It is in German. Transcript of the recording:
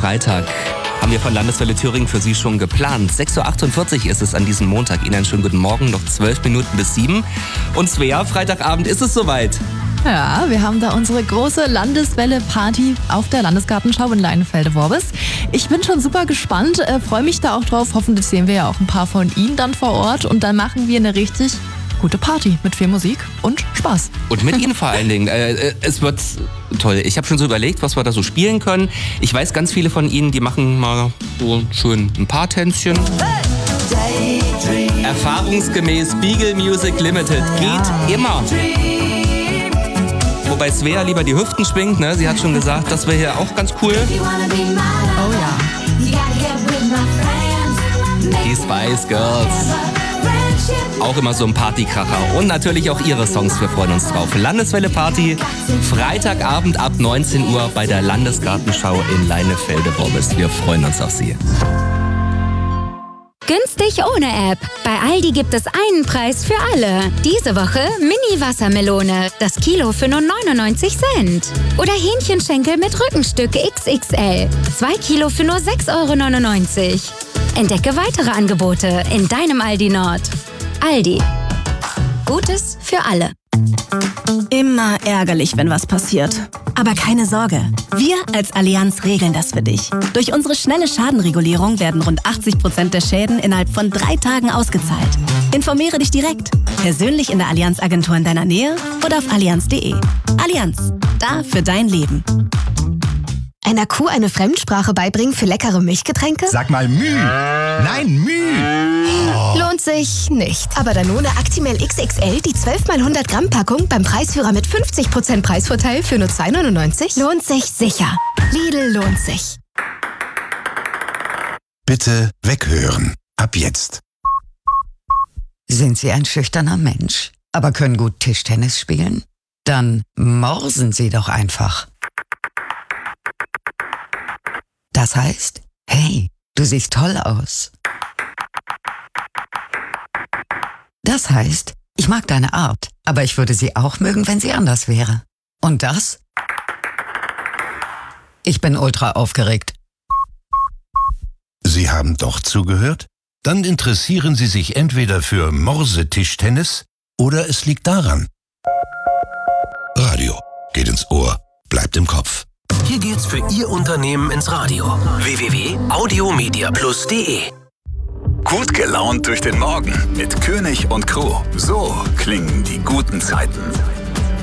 Freitag haben wir von Landeswelle Thüringen für Sie schon geplant. 6.48 Uhr ist es an diesem Montag. Ihnen einen schönen guten Morgen, noch 12 Minuten bis 7. Und Svea, Freitagabend ist es soweit. Ja, wir haben da unsere große Landeswelle-Party auf der Landesgartenschau in Leinefelde-Worbis. Ich bin schon super gespannt, freue mich da auch drauf. Hoffentlich sehen wir ja auch ein paar von Ihnen dann vor Ort. Und dann machen wir eine richtig gute Party mit viel Musik und Spaß. Und mit Ihnen vor allen Dingen. Es wird toll. Ich habe schon so überlegt, was wir da so spielen können. Ich weiß, ganz viele von Ihnen, die machen mal so schön ein paar Tänzchen. Erfahrungsgemäß Beagle Music Limited. Geht immer. Wobei Svea lieber die Hüften schwingt, ne? Sie hat schon gesagt, das wäre hier auch ganz cool. Oh ja. Die Spice Girls. Auch immer so ein Partykracher. Und natürlich auch Ihre Songs, wir freuen uns drauf. Landeswelle Party, Freitagabend ab 19 Uhr bei der Landesgartenschau in Leinefelde-Worbis. Wir freuen uns auf Sie. Günstig ohne App. Bei Aldi gibt es einen Preis für alle. Diese Woche Mini-Wassermelone. Das Kilo für nur 99 Cent. Oder Hähnchenschenkel mit Rückenstück XXL. 2 Kilo für nur 6,99 €. Entdecke weitere Angebote in deinem Aldi Nord. Aldi. Gutes für alle. Immer ärgerlich, wenn was passiert. Aber keine Sorge, wir als Allianz regeln das für dich. Durch unsere schnelle Schadenregulierung werden rund 80% der Schäden innerhalb von 3 Tagen ausgezahlt. Informiere dich direkt, persönlich in der Allianz-Agentur in deiner Nähe oder auf allianz.de. Allianz, da für dein Leben. Einer Kuh eine Fremdsprache beibringen für leckere Milchgetränke? Sag mal Müh. Nein, Müh. Oh. Lohnt sich nicht. Aber Danone Actimel XXL, die 12 x 100 Gramm Packung beim Preisführer mit 50% Preisvorteil für nur 2,99 €, lohnt sich sicher. Lidl lohnt sich. Bitte weghören. Ab jetzt. Sind Sie ein schüchterner Mensch, aber können gut Tischtennis spielen? Dann morsen Sie doch einfach. Das heißt, hey, du siehst toll aus. Das heißt, ich mag deine Art, aber ich würde sie auch mögen, wenn sie anders wäre. Und das? Ich bin ultra aufgeregt. Sie haben doch zugehört? Dann interessieren Sie sich entweder für Morsetischtennis oder es liegt daran. Radio geht ins Ohr, bleibt im Kopf. Hier geht's für Ihr Unternehmen ins Radio. www.audiomediaplus.de. Gut gelaunt durch den Morgen mit König und Crew. So klingen die guten Zeiten.